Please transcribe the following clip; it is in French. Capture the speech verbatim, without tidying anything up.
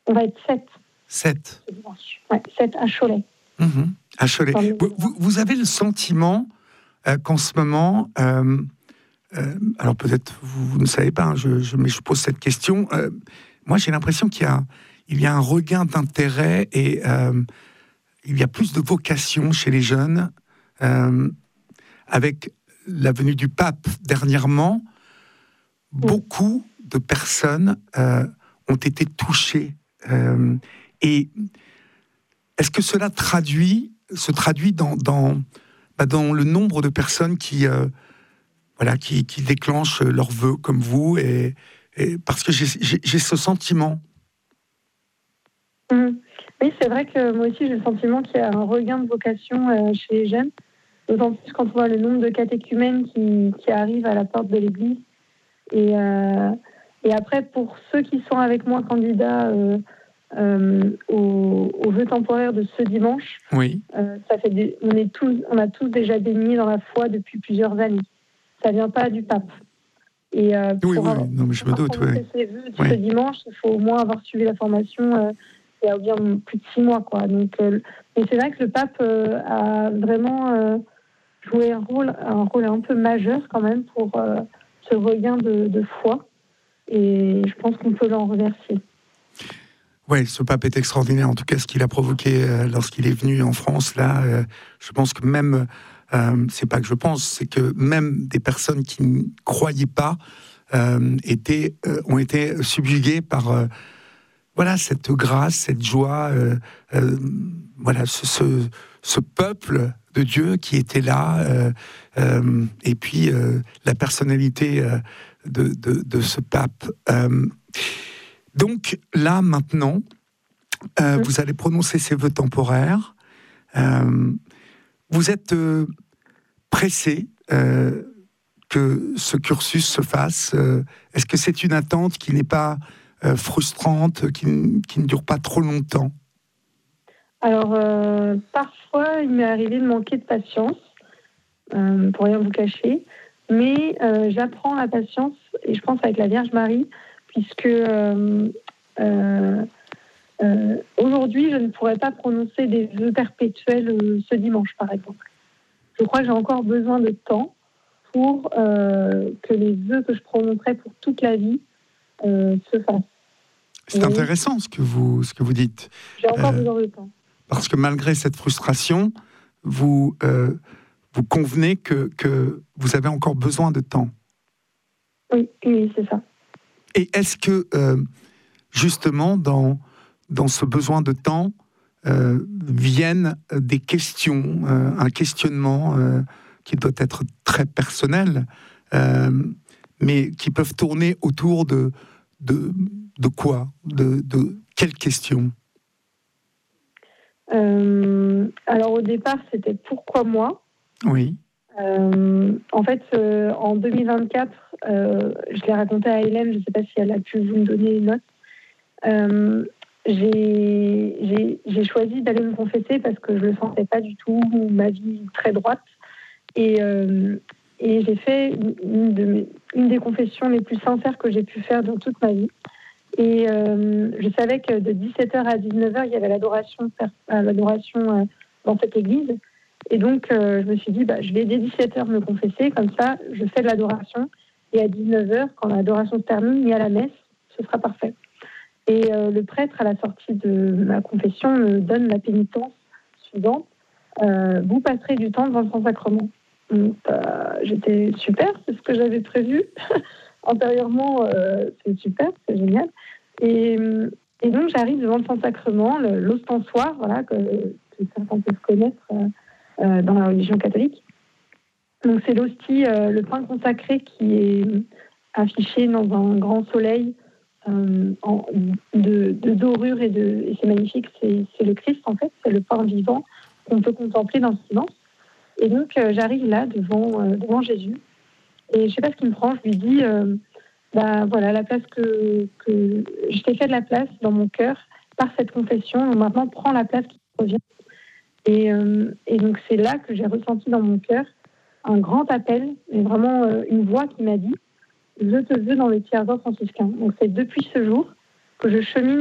On va être sept. Sept. Ce dimanche. Ouais, sept à Cholet. Mmh. À Cholet. Vous, vous, vous avez le sentiment euh, qu'en ce moment, euh, euh, alors peut-être vous, vous ne savez pas, hein, je, je, mais je pose cette question. Euh, moi, j'ai l'impression qu'il y a, il y a un regain d'intérêt et euh, il y a plus de vocation chez les jeunes. Euh, avec la venue du pape dernièrement, beaucoup de personnes euh, ont été touchées. Euh, et est-ce que cela traduit, se traduit dans, dans, bah, dans le nombre de personnes qui, euh, voilà, qui, qui déclenchent leurs vœux comme vous et, et parce que j'ai, j'ai, j'ai ce sentiment. Mmh. Oui, c'est vrai que moi aussi j'ai le sentiment qu'il y a un regain de vocation euh, chez les jeunes. D'autant plus quand on voit le nombre de catéchumènes qui, qui arrivent à la porte de l'église. Et, euh, et après, pour ceux qui sont avec moi candidats euh, euh, au, au vœu temporaire de ce dimanche, oui. euh, ça fait des, on, est tous, on a tous déjà baigné dans la foi depuis plusieurs années. Ça ne vient pas du pape. Et euh, oui, pour oui, avoir, non, mais je me doute. Oui. Ces vœux de oui. ce dimanche, il faut au moins avoir suivi la formation euh, il y a bien plus de six mois. Quoi. Donc, euh, mais c'est vrai que le pape euh, a vraiment... Euh, jouer un rôle, un rôle un peu majeur quand même pour euh, ce regain de, de foi. Et je pense qu'on peut l'en remercier. Oui, ce pape est extraordinaire. En tout cas, ce qu'il a provoqué euh, lorsqu'il est venu en France, là, euh, je pense que même, euh, c'est pas que je pense, c'est que même des personnes qui ne croyaient pas euh, étaient, euh, ont été subjuguées par euh, voilà, cette grâce, cette joie, euh, euh, voilà, ce, ce, ce peuple de Dieu qui était là, euh, euh, et puis euh, la personnalité euh, de, de, de ce pape. Euh, donc là, maintenant, euh, vous allez prononcer ces vœux temporaires. Euh, vous êtes euh, pressé euh, que ce cursus se fasse. Euh, est-ce que c'est une attente qui n'est pas euh, frustrante, qui, qui ne dure pas trop longtemps? Alors, euh, parfois, il m'est arrivé de manquer de patience, euh, pour rien vous cacher, mais euh, j'apprends la patience, et je pense avec la Vierge Marie, puisque euh, euh, euh, aujourd'hui, je ne pourrais pas prononcer des vœux perpétuels euh, ce dimanche, par exemple. Je crois que j'ai encore besoin de temps pour euh, que les vœux que je prononcerai pour toute la vie euh, se fassent. C'est oui. intéressant ce que vous, ce que vous dites. J'ai encore euh, besoin de temps. Parce que malgré cette frustration, vous, euh, vous convenez que, que vous avez encore besoin de temps. Oui, oui, c'est ça. Et est-ce que, euh, justement, dans, dans ce besoin de temps, euh, viennent des questions, euh, un questionnement euh, qui doit être très personnel, euh, mais qui peuvent tourner autour de, de, de quoi, de, de quelles questions? euh, Alors au départ, c'était pourquoi moi? Oui. Euh, en fait, euh, en deux mille vingt-quatre, euh, je l'ai raconté à Hélène, je ne sais pas si elle a pu vous me donner une note. Euh, j'ai, j'ai, j'ai choisi d'aller me confesser parce que je ne le sentais pas du tout, ma vie très droite. Et, euh, et j'ai fait une, de mes, une des confessions les plus sincères que j'ai pu faire dans toute ma vie. Et euh, je savais que de dix-sept heures à dix-neuf heures, il y avait l'adoration, l'adoration euh, dans cette église. Et donc, euh, je me suis dit, bah, je vais dès dix-sept heures me confesser, comme ça, je fais de l'adoration. Et à dix-neuf heures, quand l'adoration se termine, il y a la messe, ce sera parfait. Et euh, le prêtre, à la sortie de ma confession, me donne la pénitence suivante. Euh, vous passerez du temps devant le Saint-Sacrement. Donc, euh, j'étais super, c'est ce que j'avais prévu. Antérieurement, euh, c'est super, c'est génial. Et, et donc, j'arrive devant le Saint-Sacrement, le, l'ostensoir, voilà, que, que certains peuvent connaître euh, euh, dans la religion catholique. Donc, c'est l'hostie, euh, le pain consacré qui est affiché dans un grand soleil euh, en, de, de dorure et, de, et c'est magnifique. C'est, c'est le Christ, en fait, c'est le pain vivant qu'on peut contempler dans le silence. Et donc, euh, j'arrive là, devant, euh, devant Jésus. Et je ne sais pas ce qui me prend, je lui dis, euh, bah, voilà, la place que, que je t'ai fait de la place dans mon cœur par cette confession. Donc maintenant, prends la place qui te revient. Et, euh, et donc, c'est là que j'ai ressenti dans mon cœur un grand appel, et vraiment euh, une voix qui m'a dit, je te veux dans le tiers-ordre franciscain. Donc, c'est depuis ce jour que je chemine